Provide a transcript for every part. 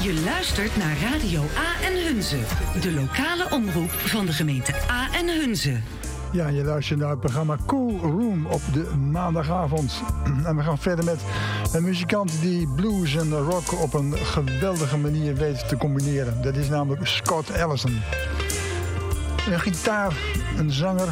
Je luistert naar Radio A en Hunze, de lokale omroep van de gemeente A en Hunze. Ja, je luistert naar het programma Cool Room op de maandagavond. En we gaan verder met een muzikant die blues en rock op een geweldige manier weet te combineren. Dat is namelijk Scott Ellison. Een gitaar, een zanger,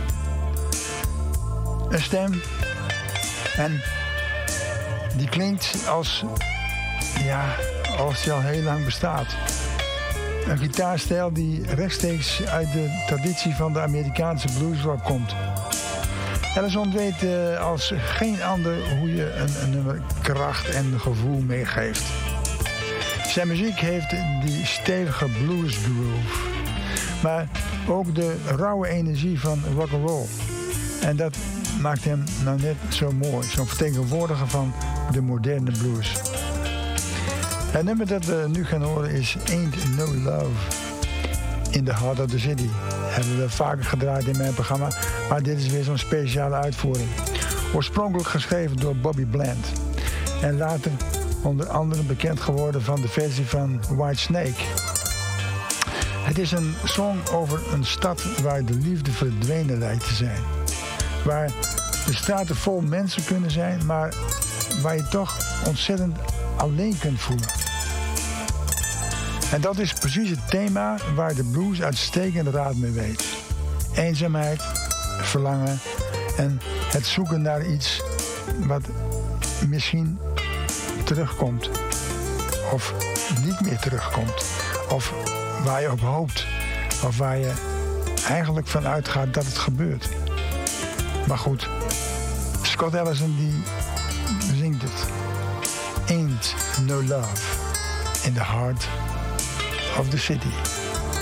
een stem. En die klinkt als hij al heel lang bestaat. Een gitaarstijl die rechtstreeks uit de traditie van de Amerikaanse bluesrock komt. Ellison weet als geen ander hoe je een nummer kracht en gevoel meegeeft. Zijn muziek heeft die stevige blues groove, maar ook de rauwe energie van rock'n'roll. En dat maakt hem nou net zo mooi, zo'n vertegenwoordiger van de moderne blues. Het nummer dat we nu gaan horen is Ain't No Love in the Heart of the City. Hebben we vaker gedraaid in mijn programma, maar dit is weer zo'n speciale uitvoering. Oorspronkelijk geschreven door Bobby Bland. En later onder andere bekend geworden van de versie van Whitesnake. Het is een song over een stad waar de liefde verdwenen lijkt te zijn. Waar de straten vol mensen kunnen zijn, maar waar je toch ontzettend alleen kunt voelen. En dat is precies het thema waar de blues uitstekend raad mee weet. Eenzaamheid, verlangen en het zoeken naar iets wat misschien terugkomt. Of niet meer terugkomt. Of waar je op hoopt. Of waar je eigenlijk van uitgaat dat het gebeurt. Maar goed, Scott Ellison die zingt het. Ain't no love in the heart of the city.